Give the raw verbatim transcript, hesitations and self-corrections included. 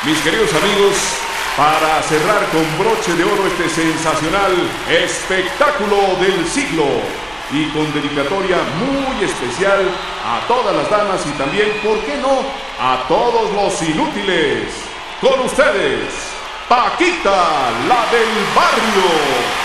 Mis queridos amigos, para cerrar con broche de oro este sensacional espectáculo del siglo y con dedicatoria muy especial a todas las damas y también, ¿por qué no?, a todos los inútiles. Con ustedes, Paquita, la del barrio.